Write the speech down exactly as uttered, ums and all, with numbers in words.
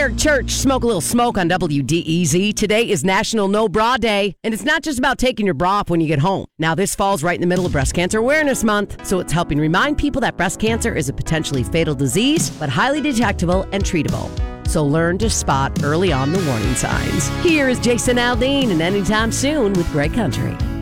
Eric Church, Smoke a Little Smoke on W D E Z. Today is National No Bra Day, and it's not just about taking your bra off when you get home. Now, this falls right in the middle of Breast Cancer Awareness Month, so it's helping remind people that breast cancer is a potentially fatal disease, but highly detectable and treatable. So learn to spot early on the warning signs. Here is Jason Aldean and Anytime Soon with Greg Country.